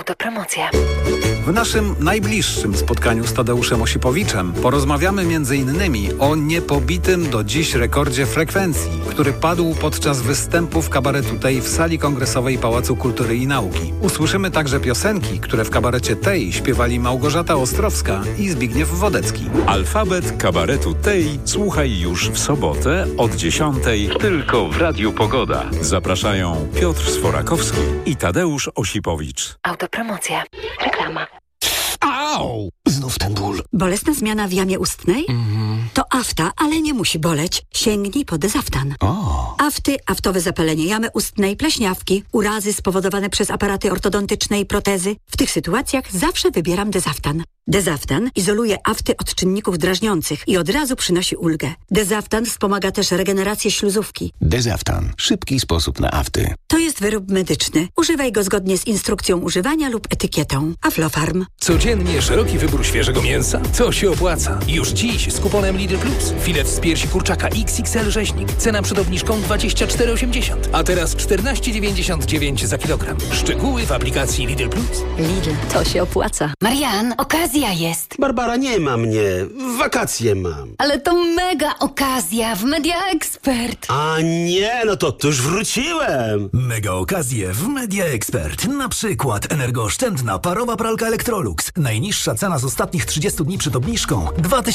Autopromocja. W naszym najbliższym spotkaniu z Tadeuszem Osipowiczem porozmawiamy m.in. o niepobitym do dziś rekordzie frekwencji, który padł podczas występów kabaretu Tej w sali kongresowej Pałacu Kultury i Nauki. Usłyszymy także piosenki, które w kabarecie Tej śpiewali Małgorzata Ostrowska i Zbigniew Wodecki. Alfabet kabaretu Tej słuchaj już w sobotę od 10:00 tylko w Radiu Pogoda. Zapraszają Piotr Sforakowski i Tadeusz Osipowicz. Autopromocja. Reklama. Au! Znów ten ból. Bolesna zmiana w jamie ustnej? To afta, ale nie musi boleć. Sięgnij po Dezaftan. Afty, aftowe zapalenie jamy ustnej, pleśniawki, urazy spowodowane przez aparaty ortodontyczne i protezy. W tych sytuacjach zawsze wybieram Dezaftan. Dezaftan izoluje afty od czynników drażniących i od razu przynosi ulgę. Dezaftan wspomaga też regenerację śluzówki. Dezaftan. Szybki sposób na afty. To jest wyrób medyczny. Używaj go zgodnie z instrukcją używania lub etykietą. Aflofarm. Codziennie szeroki wybór świeżego mięsa? To się opłaca. Już dziś z kuponem Lidl Plus. Filet z piersi kurczaka XXL rzeźnik. Cena przed obniżką 24,80. A teraz 14,99 za kilogram. Szczegóły w aplikacji Lidl Plus. Lidl, to się opłaca. Marian, okazja jest. Barbara, nie ma mnie. Wakacje mam. Ale to mega okazja w Media Expert. A nie, no to już wróciłem. Mega okazje w Media Expert. Na przykład energooszczędna parowa pralka Electrolux. Najniższa cena z ostatnich 30 dni przed obniżką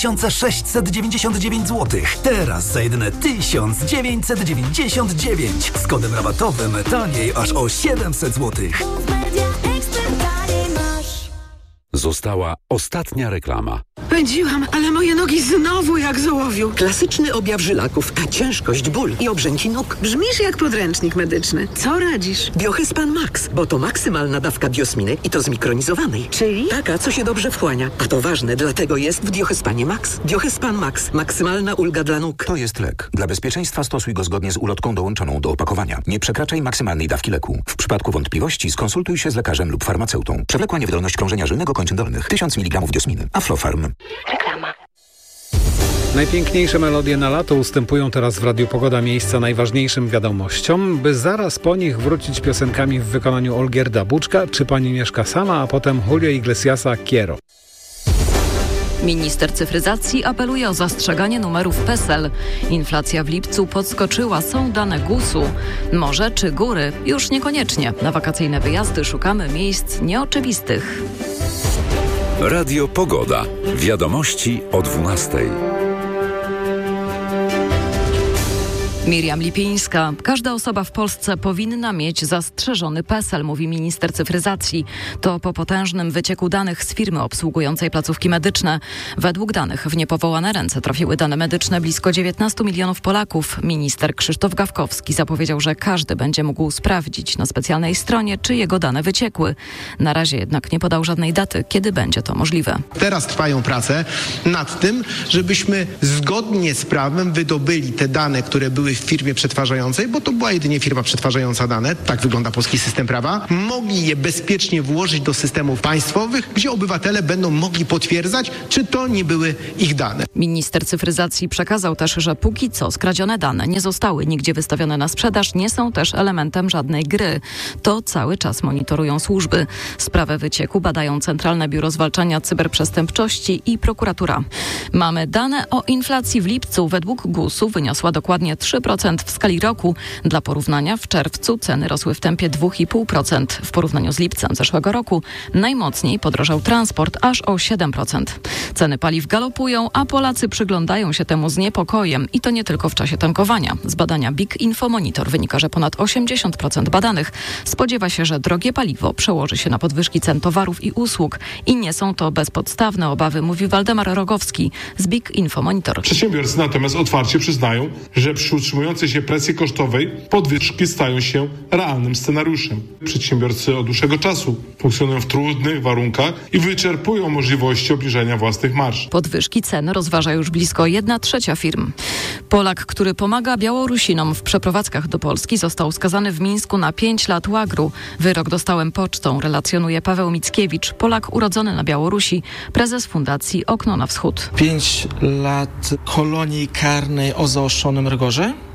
2699 zł. Teraz za jedyne 1999. Z kodem rabatowym taniej aż o 700 zł. Została ostatnia reklama. Pędziłam, ale moje nogi znowu jak z ołowiu. Klasyczny objaw żylaków, ciężkość, ból i obrzęki nóg. Brzmisz jak podręcznik medyczny. Co radzisz? Biohyspan Max, bo to maksymalna dawka biosminy i to zmikronizowanej. Czyli? Taka, co się dobrze wchłania. A to ważne, dlatego jest w Biohyspanie Max. Biohyspan Max. Maksymalna ulga dla nóg. To jest lek. Dla bezpieczeństwa stosuj go zgodnie z ulotką dołączoną do opakowania. Nie przekraczaj maksymalnej dawki leku. W przypadku wątpliwości skonsultuj się z lekarzem lub farmaceutą. Przewlekła niewydolność krążenia żylnego kończyn dolnych. 1000 mg diosminy. Aflofarm. Reklama. Najpiękniejsze melodie na lato ustępują teraz w Radiu Pogoda miejsca najważniejszym wiadomościom, by zaraz po nich wrócić piosenkami w wykonaniu Olgierda Buczka, Czy pani mieszka sama, a potem Julio Iglesiasa Quiero. Minister cyfryzacji apeluje o zastrzeganie numerów PESEL. Inflacja w lipcu podskoczyła, są dane GUS-u. Morze czy góry? Już niekoniecznie. Na wakacyjne wyjazdy szukamy miejsc nieoczywistych. Radio Pogoda. Wiadomości o 12:00. Miriam Lipińska. Każda osoba w Polsce powinna mieć zastrzeżony PESEL, mówi minister cyfryzacji. To po potężnym wycieku danych z firmy obsługującej placówki medyczne. Według danych w niepowołane ręce trafiły dane medyczne blisko 19 milionów Polaków. Minister Krzysztof Gawkowski zapowiedział, że każdy będzie mógł sprawdzić na specjalnej stronie, czy jego dane wyciekły. Na razie jednak nie podał żadnej daty, kiedy będzie to możliwe. Teraz trwają prace nad tym, żebyśmy zgodnie z prawem wydobyli te dane, które były w firmie przetwarzającej, bo to była jedynie firma przetwarzająca dane, tak wygląda polski system prawa, mogli je bezpiecznie włożyć do systemów państwowych, gdzie obywatele będą mogli potwierdzać, czy to nie były ich dane. Minister cyfryzacji przekazał też, że póki co skradzione dane nie zostały nigdzie wystawione na sprzedaż, nie są też elementem żadnej gry. To cały czas monitorują służby. Sprawę wycieku badają Centralne Biuro Zwalczania Cyberprzestępczości i prokuratura. Mamy dane o inflacji w lipcu. Według GUS-u wyniosła dokładnie 3% w skali roku. Dla porównania w czerwcu ceny rosły w tempie 2,5%. W porównaniu z lipcem zeszłego roku najmocniej podrożał transport aż o 7%. Ceny paliw galopują, a Polacy przyglądają się temu z niepokojem i to nie tylko w czasie tankowania. Z badania Big Info Monitor wynika, że ponad 80% badanych spodziewa się, że drogie paliwo przełoży się na podwyżki cen towarów i usług i nie są to bezpodstawne obawy, mówi Waldemar Rogowski z Big Info Monitor. Przedsiębiorcy natomiast otwarcie przyznają, że przy utrzymującej się presji kosztowej podwyżki stają się realnym scenariuszem. Przedsiębiorcy od dłuższego czasu funkcjonują w trudnych warunkach i wyczerpują możliwości obniżenia własnych marż. Podwyżki cen rozważa już blisko 1/3 firm. Polak, który pomaga Białorusinom w przeprowadzkach do Polski, został skazany w Mińsku na 5 lat łagru. Wyrok dostałem pocztą, relacjonuje Paweł Mickiewicz, Polak urodzony na Białorusi, prezes Fundacji Okno na Wschód. 5 lat kolonii karnej o zaostrzonym rygorze.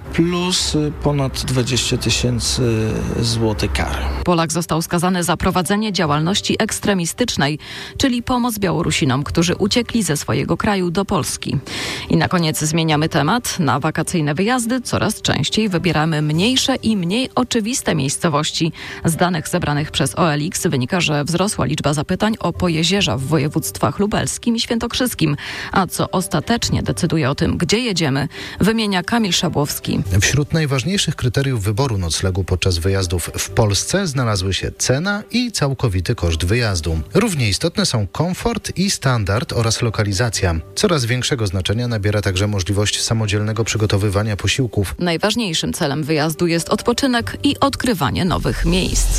plus ponad 20 000 złotych kary. Polak został skazany za prowadzenie działalności ekstremistycznej, czyli pomoc Białorusinom, którzy uciekli ze swojego kraju do Polski. I na koniec zmieniamy temat. Na wakacyjne wyjazdy coraz częściej wybieramy mniejsze i mniej oczywiste miejscowości. Z danych zebranych przez OLX wynika, że wzrosła liczba zapytań o Pojezierza w województwach lubelskim i świętokrzyskim. A co ostatecznie decyduje o tym, gdzie jedziemy, wymienia Kamil Szabłowski. Wśród najważniejszych kryteriów wyboru noclegu podczas wyjazdów w Polsce znalazły się cena i całkowity koszt wyjazdu. Równie istotne są komfort i standard oraz lokalizacja. Coraz większego znaczenia nabiera także możliwość samodzielnego przygotowywania posiłków. Najważniejszym celem wyjazdu jest odpoczynek i odkrywanie nowych miejsc.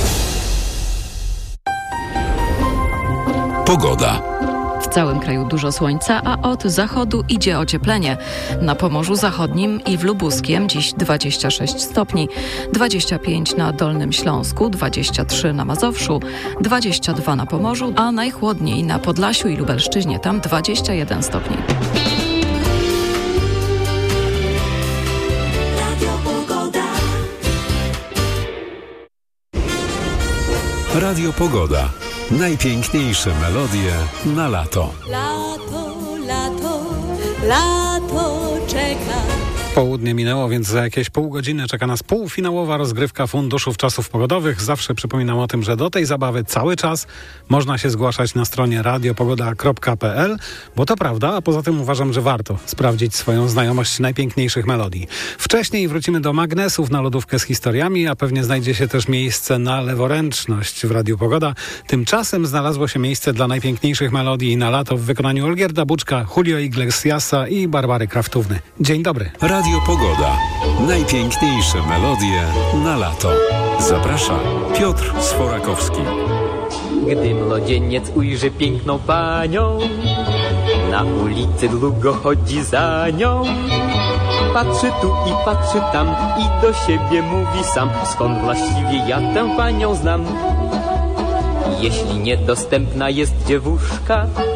Pogoda. W całym kraju dużo słońca, a od zachodu idzie ocieplenie. Na Pomorzu Zachodnim i w Lubuskiem dziś 26 stopni, 25 na Dolnym Śląsku, 23 na Mazowszu, 22 na Pomorzu, a najchłodniej na Podlasiu i Lubelszczyźnie, tam 21 stopni. Radio Pogoda. Najpiękniejsze melodie na lato. Lato, lato, lato czeka. Południe minęło, więc za jakieś pół godziny czeka nas półfinałowa rozgrywka funduszów czasów pogodowych. Zawsze przypominam o tym, że do tej zabawy cały czas można się zgłaszać na stronie radiopogoda.pl, bo to prawda, a poza tym uważam, że warto sprawdzić swoją znajomość najpiękniejszych melodii. Wcześniej wrócimy do magnesów na lodówkę z historiami, a pewnie znajdzie się też miejsce na leworęczność w Radiu Pogoda. Tymczasem znalazło się miejsce dla najpiękniejszych melodii na lato w wykonaniu Olgierda Buczka, Julio Iglesiasa i Barbary Kraftówny. Dzień dobry. Radio Pogoda. Najpiękniejsze melodie na lato. Zaprasza Piotr Sforakowski. Gdy młodzieniec ujrzy piękną panią, na ulicy długo chodzi za nią. Patrzy tu i patrzy tam i do siebie mówi sam: skąd właściwie ja tę panią znam? Jeśli niedostępna jest dziewuszka,